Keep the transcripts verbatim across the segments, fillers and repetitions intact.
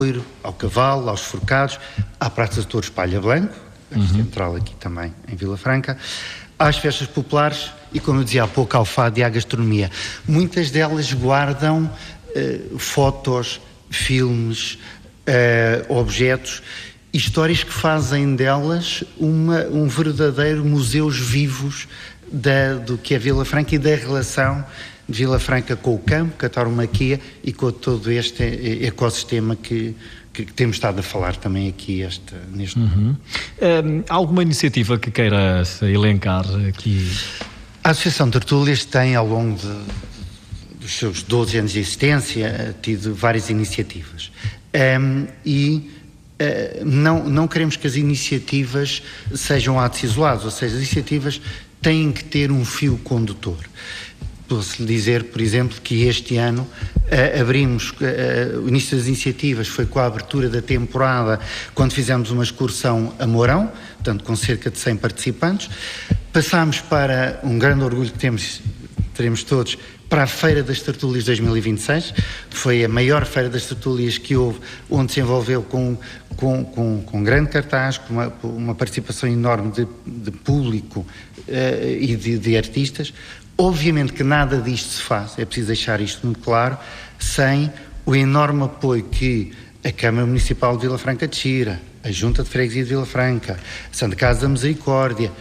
ao cavalo, aos forcados, à Praça de Touros Palha Blanco, uhum. central aqui também em Vila Franca, às festas populares e, como eu dizia há pouco, ao fado e à gastronomia. Muitas delas guardam uh, fotos, filmes, uh, objetos, histórias que fazem delas uma, um verdadeiro museus vivos da, do que é Vila Franca e da relação de Vila Franca com o campo, com a tauromaquia e com todo este ecossistema que, que temos estado a falar também aqui este, neste uhum. momento. Um, alguma iniciativa que queira elencar aqui? A Associação de Tertúlias tem, ao longo de, dos seus doze anos de existência, tido várias iniciativas. Um, e uh, não, não queremos que as iniciativas sejam atos isolados, ou seja, as iniciativas têm que ter um fio condutor. Posso-lhe dizer, por exemplo, que este ano uh, abrimos, uh, o início das iniciativas foi com a abertura da temporada, quando fizemos uma excursão a Mourão, portanto com cerca de cem participantes. Passámos para um grande orgulho que temos, teremos todos, para a Feira das Tertúlias dois mil e vinte e seis, foi a maior Feira das Tertúlias que houve, onde se envolveu com, com, com, com um grande cartaz, com uma, uma participação enorme de, de público uh, e de, de artistas. Obviamente que nada disto se faz, é preciso deixar isto muito claro, sem o enorme apoio que a Câmara Municipal de Vila Franca de Xira, a Junta de Freguesia de Vila Franca, a Santa Casa da Misericórdia,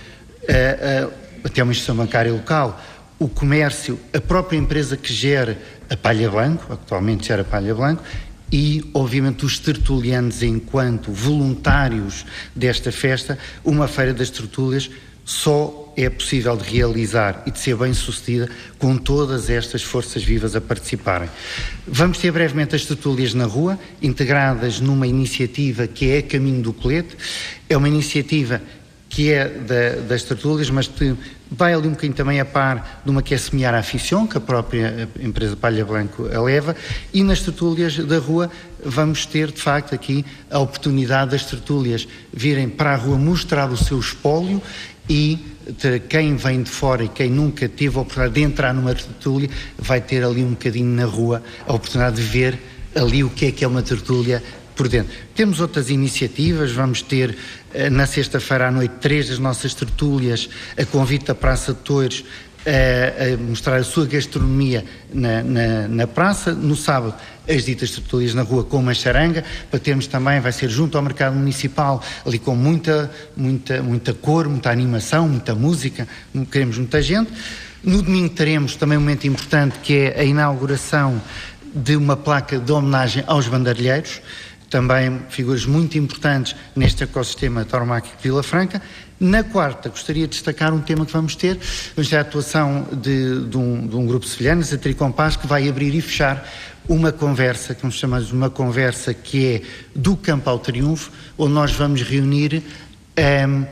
a, a, até uma instituição bancária local, o comércio, a própria empresa que gera a Palha Blanco, atualmente gera a Palha Blanco, e, obviamente, os tertulianos enquanto voluntários desta festa. Uma Feira das Tertúlias só é possível de realizar e de ser bem sucedida com todas estas forças vivas a participarem. Vamos ter brevemente as tertúlias na rua, integradas numa iniciativa que é Caminho do Colete. É uma iniciativa que é da, das tertúlias, mas que vai ali um bocadinho também a par de uma que é Semear a Afición, que a própria empresa Palha Blanco a leva, e nas tertúlias da rua vamos ter, de facto, aqui a oportunidade das tertúlias virem para a rua mostrar o seu espólio, e quem vem de fora e quem nunca teve a oportunidade de entrar numa tertúlia vai ter ali um bocadinho na rua a oportunidade de ver ali o que é que é uma tertúlia por dentro. Temos outras iniciativas, vamos ter na sexta-feira à noite três das nossas tertúlias a convite da Praça de Touros a, a mostrar a sua gastronomia na, na, na praça. No sábado as ditas tertúlias na rua com uma charanga, para termos também, vai ser junto ao mercado municipal, ali com muita, muita, muita cor, muita animação, muita música, queremos muita gente. No domingo teremos também um momento importante, que é a inauguração de uma placa de homenagem aos banderilheiros, também figuras muito importantes neste ecossistema tauromáquico de Vila Franca. Na quarta, gostaria de destacar um tema que vamos ter, vamos ter a atuação de, de, um, de um grupo de sevilhanos, a Tricompás, que vai abrir e fechar uma conversa, que nós chamamos de uma conversa que é do Campo ao Triunfo, onde nós vamos reunir um,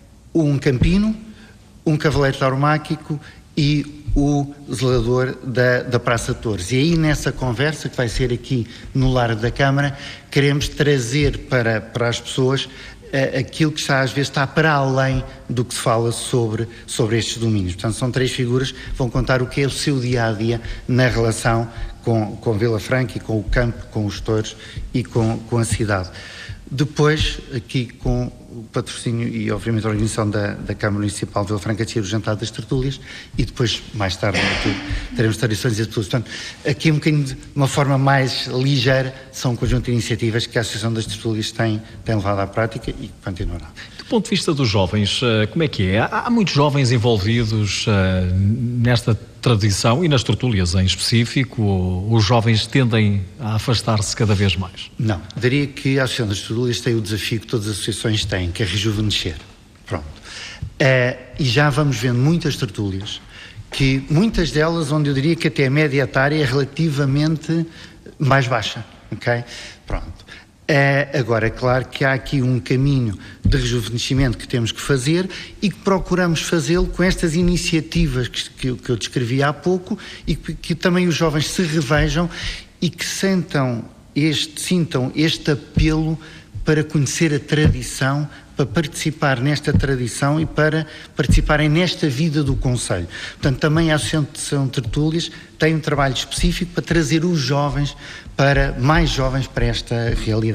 um campino, um cavaleiro tauromáquico e o zelador da, da Praça de Touros. E aí, nessa conversa, que vai ser aqui no Largo da Câmara, queremos trazer para, para as pessoas uh, aquilo que está, às vezes, está para além do que se fala sobre, sobre estes domínios. Portanto, são três figuras que vão contar o que é o seu dia-a-dia na relação com, com Vila Franca e com o campo, com os touros e com, com a cidade. Depois, aqui com o patrocínio e, obviamente, a organização da, da Câmara Municipal de Vila Franca de Xira, o jantar das tertúlias, e depois, mais tarde, teremos tradições e tudo. Portanto, aqui um bocadinho de uma forma mais ligeira, são um conjunto de iniciativas que a Associação das Tertúlias tem, tem levado à prática e continuará. Do ponto de vista dos jovens, como é que é? Há muitos jovens envolvidos nesta tradição e nas tertúlias em específico, ou os jovens tendem a afastar-se cada vez mais? Não, diria que a Associação das Tertúlias tem o desafio que todas as associações têm, que é rejuvenescer. Pronto. É, e já vamos vendo muitas tertúlias, que muitas delas, onde eu diria que até a média etária é relativamente mais baixa, ok? Pronto. É, agora, é claro que há aqui um caminho de rejuvenescimento que temos que fazer e que procuramos fazê-lo com estas iniciativas que, que, que eu descrevi há pouco e que, que também os jovens se revejam e que sentam este, sintam este apelo para conhecer a tradição para participar nesta tradição e para participarem nesta vida do Conselho. Portanto, também a Associação Tertúlias tem um trabalho específico para trazer os jovens, para mais jovens para esta realidade.